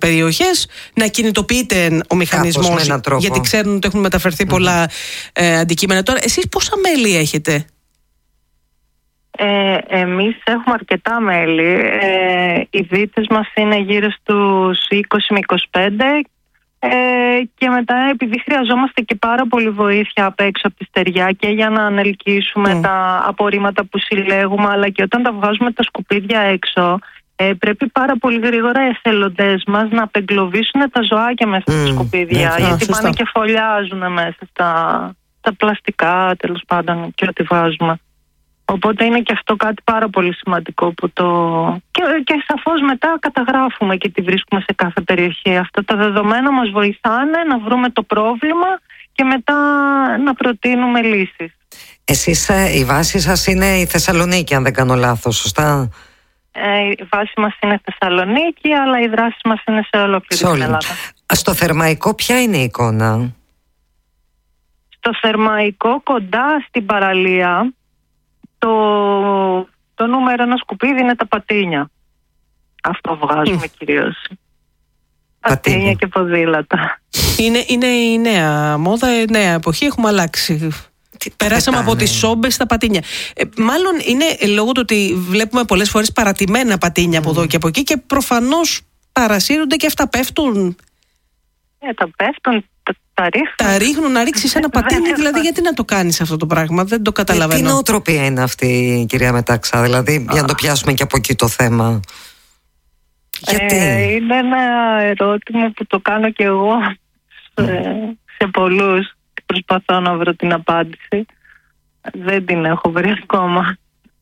περιοχές να κινητοποιείται ο μηχανισμός, γιατί ξέρουν ότι έχουν μεταφερθεί πολλά αντικείμενα. Τώρα, εσείς πόσα μέλη έχετε? Εμείς έχουμε αρκετά μέλη. Οι δίτες μας είναι γύρω στους 20 με 25 και μετά, επειδή χρειαζόμαστε και πάρα πολύ βοήθεια απ' έξω από τη στεριά και για να ανελκύσουμε τα απορρίμματα που συλλέγουμε, αλλά και όταν τα βγάζουμε τα σκουπίδια έξω, πρέπει πάρα πολύ γρήγορα οι εθελοντές μας να απεγκλωβίσουν τα ζωάκια μέσα στα σκουπίδια, γιατί πάνε και φωλιάζουν μέσα στα πλαστικά, τέλος πάντων, και ό,τι βάζουμε. Οπότε είναι και αυτό κάτι πάρα πολύ σημαντικό που και σαφώς μετά καταγράφουμε και τι βρίσκουμε σε κάθε περιοχή. Αυτά τα δεδομένα μας βοηθάνε να βρούμε το πρόβλημα και μετά να προτείνουμε λύσεις. Εσείς, η βάση σας είναι η Θεσσαλονίκη, αν δεν κάνω λάθος, σωστά? Η βάση μας είναι Θεσσαλονίκη, αλλά η δράση μας είναι σε ολόκληρη την Ελλάδα. Στο Θερμαϊκό ποια είναι η εικόνα? Στο Θερμαϊκό, κοντά στην παραλία, το νούμερο ένα σκουπίδι είναι τα πατίνια. Αυτό βγάζουμε κυρίως. Πατίνια και ποδήλατα. Είναι η νέα μόδα, η νέα εποχή, έχουμε αλλάξει. Περάσαμε από τις σόμπες στα πατίνια. Μάλλον είναι λόγω του ότι βλέπουμε πολλές φορές παρατημένα πατίνια από εδώ και από εκεί και προφανώς παρασύρονται και αυτά πέφτουν. Τα πέφτουν, τα ρίχνουν να ρίξεις ένα πατίνι, δηλαδή γιατί να το κάνεις αυτό το πράγμα? Δεν το καταλαβαίνω. Τι νοοτροπία είναι αυτή, κυρία Μετάξα, δηλαδή, για να το πιάσουμε και από εκεί το θέμα? Γιατί? Είναι ένα ερώτημα που το κάνω και εγώ σε πολλούς. Προσπαθώ να βρω την απάντηση. Δεν την έχω βρει ακόμα.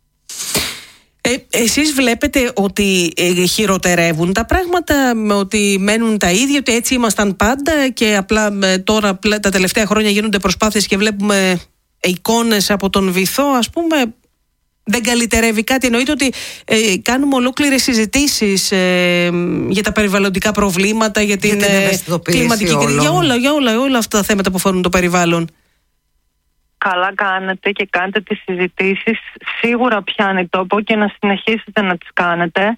Εσείς βλέπετε ότι χειροτερεύουν τα πράγματα, ότι μένουν τα ίδια, ότι έτσι ήμασταν πάντα και απλά τώρα τα τελευταία χρόνια γίνονται προσπάθειες και βλέπουμε εικόνες από τον βυθό, ας πούμε? Δεν καλυτερεύει κάτι? Εννοείται ότι κάνουμε ολόκληρες συζητήσεις για τα περιβαλλοντικά προβλήματα, για την κλιματική κρίση, για όλα αυτά τα θέματα που αφορούν το περιβάλλον. Καλά κάνετε και κάνετε τις συζητήσεις. Σίγουρα πιάνει τόπο και να συνεχίσετε να τις κάνετε.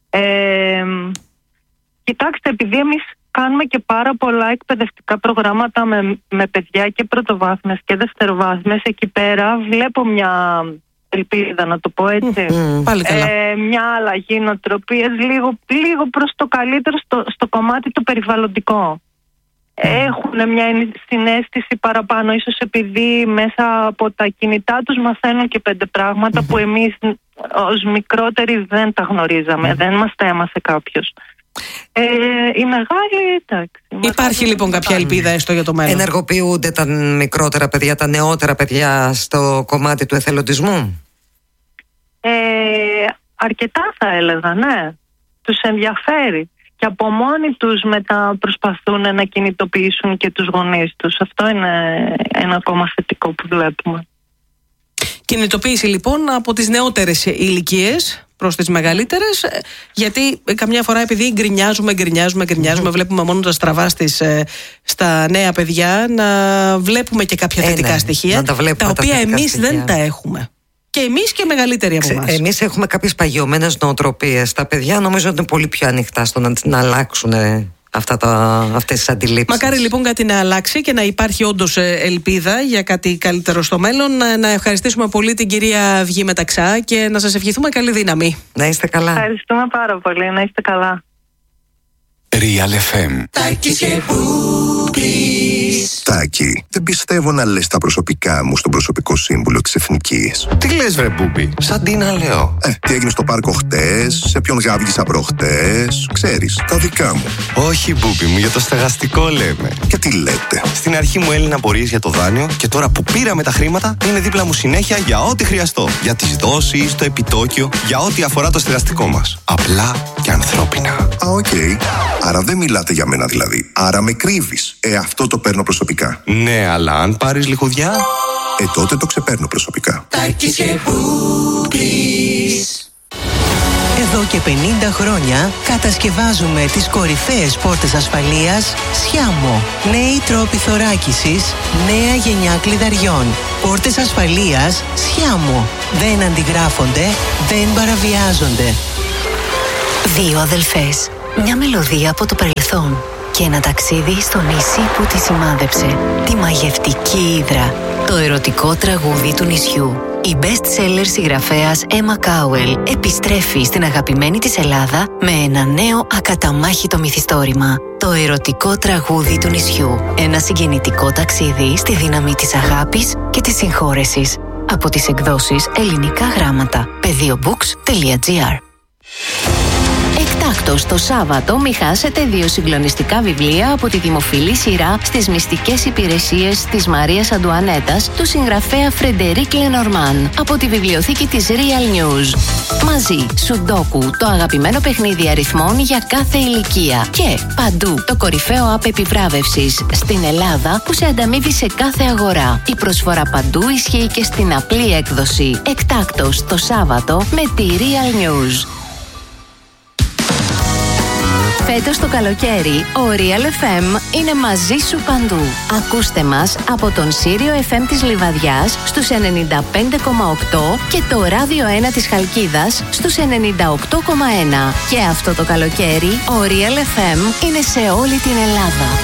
Κοιτάξτε, επειδή εμείς κάνουμε και πάρα πολλά εκπαιδευτικά προγράμματα με παιδιά και πρωτοβάθμιας και δευτεροβάθμιας, εκεί πέρα βλέπω μια ελπίδα, να το πω έτσι. Πάλι καλά. Μια αλλαγή νοοτροπίας, λίγο προς το καλύτερο στο κομμάτι το περιβαλλοντικό. Έχουν μια συναίσθηση παραπάνω, ίσως επειδή μέσα από τα κοινητά τους μαθαίνουν και 5 πράγματα που εμείς ως μικρότεροι δεν τα γνωρίζαμε, δεν μας τα έμαθε κάποιος. Η μεγάλη, εντάξει. Υπάρχει λοιπόν κάποια ελπίδα έστω για το μέλλον? Ενεργοποιούνται τα μικρότερα παιδιά, τα νεότερα παιδιά στο κομμάτι του εθελοντισμού? Αρκετά θα έλεγα, ναι. Τους ενδιαφέρει. Και από μόνοι τους μετά προσπαθούν να κινητοποιήσουν και τους γονείς τους. Αυτό είναι ένα ακόμα θετικό που βλέπουμε. Κινητοποίηση λοιπόν από τις νεότερες ηλικίες προς τις μεγαλύτερες, γιατί καμιά φορά επειδή γκρινιάζουμε, βλέπουμε μόνο τα στραβά στα νέα παιδιά, να βλέπουμε και κάποια θετικά στοιχεία, τα οποία εμείς δεν τα έχουμε. Και εμείς και μεγαλύτεροι από εμάς. Εμείς έχουμε κάποιες παγιωμένες νοοτροπίες. Τα παιδιά νομίζω ότι είναι πολύ πιο ανοιχτά στο να αλλάξουν αυτές τις αντιλήψεις. Μακάρι λοιπόν κάτι να αλλάξει και να υπάρχει όντως ελπίδα για κάτι καλύτερο στο μέλλον. Να ευχαριστήσουμε πολύ την κυρία Αυγή Μεταξά και να σας ευχηθούμε καλή δύναμη. Να είστε καλά. Ευχαριστούμε πάρα πολύ. Να είστε καλά. Real FM. Τάκη, δεν πιστεύω να λες τα προσωπικά μου στον προσωπικό σύμβουλο της Εθνικής. Τι λες βρε Μπούμπη, σαν τι να λέω? Τι έγινε στο πάρκο χτες, σε ποιον γάβγισα προχτές, ξέρεις, τα δικά μου. Όχι Μπούμπη μου, για το στεγαστικό λέμε. Και τι λέτε? Στην αρχή μου έλυνα απορίες για το δάνειο και τώρα που πήραμε τα χρήματα είναι δίπλα μου συνέχεια για ό,τι χρειαστώ. Για τις δόσεις, το επιτόκιο, για ό,τι αφορά το στεγαστικό μας. Απλά και ανθρώπινα. Οκ. Άρα δεν μιλάτε για μένα δηλαδή. Άρα με κρύβεις. Αυτό το παίρνω προσωπικά. Ναι, αλλά αν πάρεις λιχουδιά, τότε το ξεπαίρνω προσωπικά. Εδώ και 50 χρόνια κατασκευάζουμε τις κορυφαίες πόρτες ασφαλείας Sciamo. Νέοι τρόποι θωράκισης, νέα γενιά κλειδαριών. Πόρτες ασφαλείας Sciamo. Δεν αντιγράφονται, δεν παραβιάζονται. Δύο αδελφές. Μια μελωδία από το παρελθόν. παρελθόν και ένα ταξίδι στο νησί που τη σημάδεψε, τη μαγευτική Ύδρα, το ερωτικό τραγούδι του νησιού. Η best-seller συγγραφέας Emma Cowell επιστρέφει στην αγαπημένη της Ελλάδα με ένα νέο ακαταμάχητο μυθιστόρημα. Το ερωτικό τραγούδι του νησιού. Ένα συγκινητικό ταξίδι στη δύναμη της αγάπης και της συγχώρεσης. Από τις εκδόσεις Ελληνικά Γράμματα. Πεδίobooks.gr. Εκτάκτως το Σάββατο μη χάσετε 2 συγκλονιστικά βιβλία από τη δημοφιλή σειρά στις μυστικές υπηρεσίες της Μαρίας Αντουανέτας του συγγραφέα Φρεντερίκ Λενορμάν από τη βιβλιοθήκη της Real News. Μαζί, Σουντόκου, το αγαπημένο παιχνίδι αριθμών για κάθε ηλικία. Και παντού, το κορυφαίο app επιβράβευσης στην Ελλάδα που σε ανταμείβει σε κάθε αγορά. Η προσφορά παντού ισχύει και στην απλή έκδοση. Εκτάκτως το Σάββατο με τη Real News. Φέτος το καλοκαίρι, ο Real FM είναι μαζί σου παντού. Ακούστε μας από τον Σύριο FM της Λιβαδιάς στους 95,8 και το Ράδιο 1 της Χαλκίδας στους 98,1. Και αυτό το καλοκαίρι, ο Real FM είναι σε όλη την Ελλάδα.